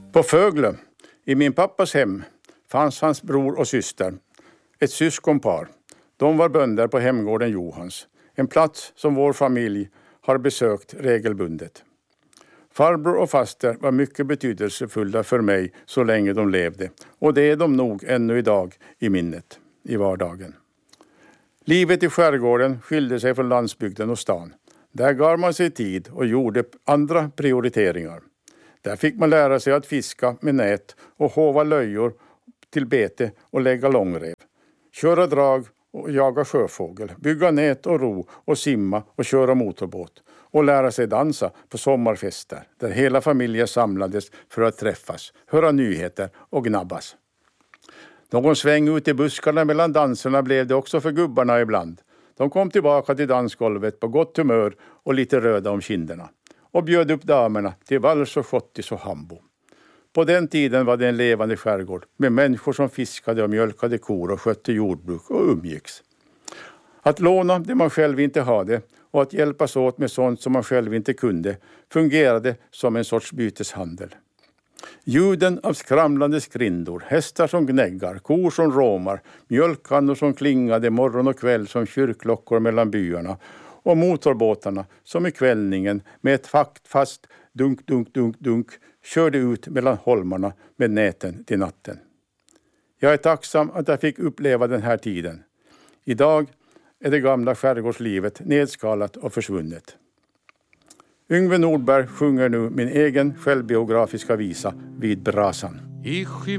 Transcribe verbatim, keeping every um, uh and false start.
På Föglö, i min pappas hem, fanns hans bror och syster, ett syskonpar. De var bönder på hemgården Johans, en plats som vår familj har besökt regelbundet. Farbror och faster var mycket betydelsefulla för mig så länge de levde, och det är de nog ännu idag i minnet, i vardagen. Livet i skärgården skilde sig från landsbygden och stan. Där gav man sig tid och gjorde andra prioriteringar. Där fick man lära sig att fiska med nät och hova löjor till bete och lägga långrev. Köra drag och jaga sjöfågel, bygga nät och ro och simma och köra motorbåt. Och lära sig dansa på sommarfester där hela familjen samlades för att träffas, höra nyheter och gnabbas. Någon sväng ut i buskarna mellan danserna blev det också för gubbarna ibland. De kom tillbaka till dansgolvet på gott humör och lite röda om kinderna. Och bjöd upp damerna till vals och schottis och hambo. På den tiden var det en levande skärgård med människor som fiskade och mjölkade kor och skötte jordbruk och umgicks. Att låna det man själv inte hade och att hjälpas åt med sånt som man själv inte kunde fungerade som en sorts byteshandel. Ljuden av skramlande skrindor, hästar som gnäggar, kor som råmar, mjölkkannor som klingade morgon och kväll som kyrkklockor mellan byarna och motorbåtarna som i kvällningen med ett fast dunk, dunk, dunk, dunk körde ut mellan holmarna med näten till natten. Jag är tacksam att jag fick uppleva den här tiden. Idag är det gamla skärgårdslivet nedskalat och försvunnet. Yngve Nordberg sjunger nu min egen självbiografiska visa Vid brasan.